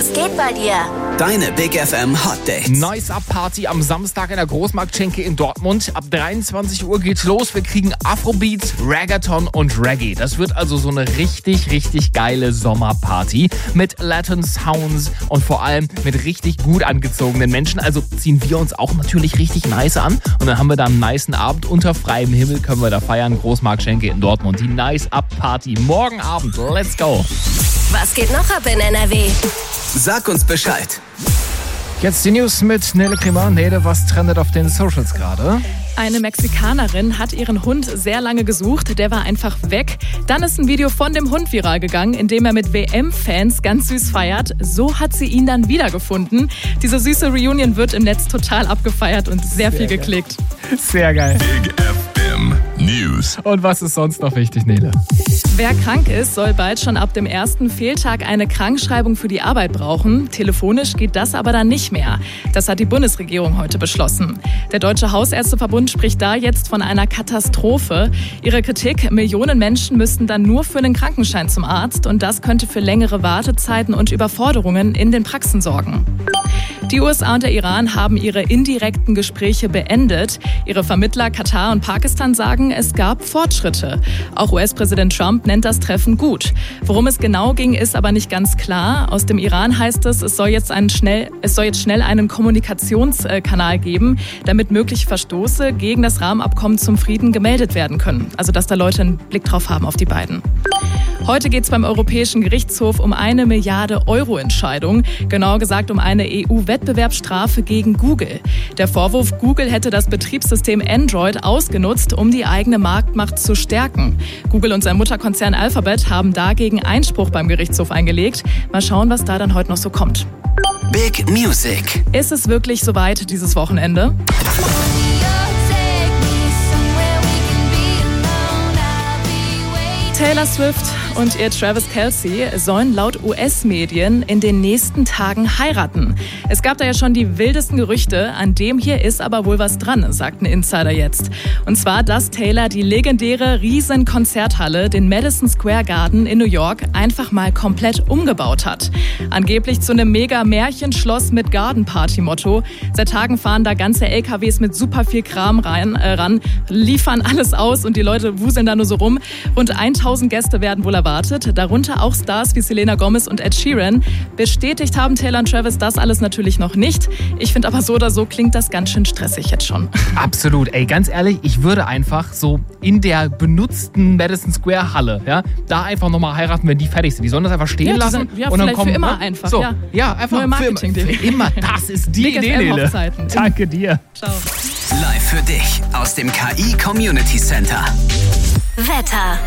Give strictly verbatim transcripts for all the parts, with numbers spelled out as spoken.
Was geht bei dir? Deine Big F M Hot Dates. Nice Up Party am Samstag in der Großmarktschenke in Dortmund. Ab dreiundzwanzig Uhr geht's los. Wir kriegen Afrobeats, Reggaeton und Reggae. Das wird also so eine richtig, richtig geile Sommerparty mit Latin Sounds und vor allem mit richtig gut angezogenen Menschen. Also ziehen wir uns auch natürlich richtig nice an und dann haben wir da einen nicen Abend unter freiem Himmel, können wir da feiern. Großmarktschenke in Dortmund. Die Nice Up Party morgen Abend. Let's go. Was geht noch ab in N R W? Sag uns Bescheid. Jetzt die News mit Nele Kremer. Nele, was trendet auf den Socials gerade? Eine Mexikanerin hat ihren Hund sehr lange gesucht, der war einfach weg. Dann ist ein Video von dem Hund viral gegangen, in dem er mit W M-Fans ganz süß feiert. So hat sie ihn dann wiedergefunden. Diese süße Reunion wird im Netz total abgefeiert und sehr, sehr viel geil. geklickt. Sehr geil. Big F M News. Und was ist sonst noch wichtig, Nele? Wer krank ist, soll bald schon ab dem ersten Fehltag eine Krankschreibung für die Arbeit brauchen. Telefonisch geht das aber dann nicht mehr. Das hat die Bundesregierung heute beschlossen. Der Deutsche Hausärzteverbund spricht da jetzt von einer Katastrophe. Ihre Kritik: Millionen Menschen müssten dann nur für einen Krankenschein zum Arzt und das könnte für längere Wartezeiten und Überforderungen in den Praxen sorgen. Die U S A und der Iran haben ihre indirekten Gespräche beendet. Ihre Vermittler Katar und Pakistan sagen, es gab Fortschritte. Auch U S-Präsident Trump nennt das Treffen gut. Worum es genau ging, ist aber nicht ganz klar. Aus dem Iran heißt es, es soll jetzt, einen schnell, es soll jetzt schnell einen Kommunikationskanal geben, damit mögliche Verstoße gegen das Rahmenabkommen zum Frieden gemeldet werden können. Also dass da Leute einen Blick drauf haben auf die beiden. Heute geht es beim Europäischen Gerichtshof um eine Milliarde Euro Entscheidung, genauer gesagt um eine E U-Wettbewerbsstrafe gegen Google. Der Vorwurf, Google hätte das Betriebssystem Android ausgenutzt, um die eigene Marktmacht zu stärken. Google und sein Mutterkonzern Alphabet haben dagegen Einspruch beim Gerichtshof eingelegt. Mal schauen, was da dann heute noch so kommt. Big Music. Ist es wirklich soweit dieses Wochenende? Taylor Swift und ihr Travis Kelce sollen laut U S-Medien in den nächsten Tagen heiraten. Es gab da ja schon die wildesten Gerüchte, an dem hier ist aber wohl was dran, sagt ein Insider jetzt. Und zwar, dass Taylor die legendäre Riesen-Konzerthalle, den Madison Square Garden in New York, einfach mal komplett umgebaut hat. Angeblich zu einem Mega-Märchenschloss mit Garden-Party-Motto. Seit Tagen fahren da ganze L K Ws mit super viel Kram rein, äh, ran, liefern alles aus und die Leute wuseln da nur so rum. Rund tausend Gäste werden wohl erwartet, darunter auch Stars wie Selena Gomez und Ed Sheeran. Bestätigt haben Taylor und Travis das alles natürlich noch nicht. Ich finde aber so oder so klingt das ganz schön stressig jetzt schon. Absolut. Ey, ganz ehrlich, ich würde einfach so in der benutzten Madison Square Halle, ja, da einfach nochmal heiraten, wenn die fertig sind. Die sollen das einfach stehen ja, lassen. Sind, ja, und dann kommen, für immer ne? einfach. So, ja. ja, einfach Neue Marketing für, für immer. Das ist die Big Idee, Nele. Danke dir. Ciao. Live für dich aus dem K I Community Center. Wetter.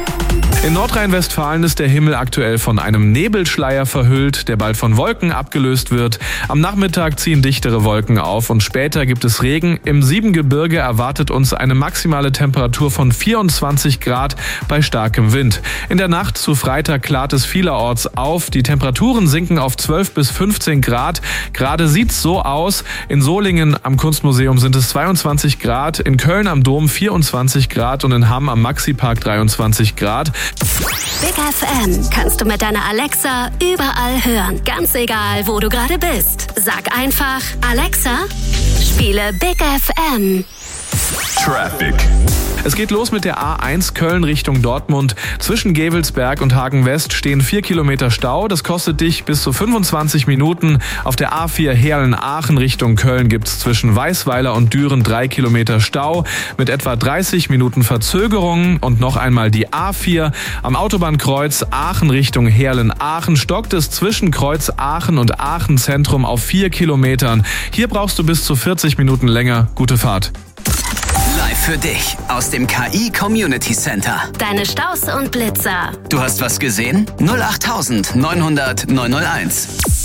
In Nordrhein-Westfalen ist der Himmel aktuell von einem Nebelschleier verhüllt, der bald von Wolken abgelöst wird. Am Nachmittag ziehen dichtere Wolken auf und später gibt es Regen. Im Siebengebirge erwartet uns eine maximale Temperatur von vierundzwanzig Grad bei starkem Wind. In der Nacht zu Freitag klart es vielerorts auf. Die Temperaturen sinken auf zwölf bis fünfzehn Grad. Gerade sieht's so aus. In Solingen am Kunstmuseum sind es zweiundzwanzig Grad, in Köln am Dom vierundzwanzig Grad und in Hamm am Maxi-Park dreiundzwanzig Grad. Big F M kannst du mit deiner Alexa überall hören. Ganz egal, wo du gerade bist. Sag einfach, Alexa, spiele Big F M. Traffic. Es geht los mit der A eins Köln Richtung Dortmund. Zwischen Gevelsberg und Hagen-West stehen vier Kilometer Stau. Das kostet dich bis zu fünfundzwanzig Minuten. Auf der A vier Heerlen-Aachen Richtung Köln gibt's zwischen Weißweiler und Düren drei Kilometer Stau mit etwa dreißig Minuten Verzögerung. Und noch einmal die A vier am Autobahnkreuz Aachen Richtung Heerlen-Aachen stockt es zwischen Kreuz Aachen und Aachen Zentrum auf vier Kilometern. Hier brauchst du bis zu vierzig Minuten länger. Gute Fahrt. Live für dich aus dem K I Community Center. Deine Staus und Blitzer. Du hast was gesehen? null acht neun null null neun null eins.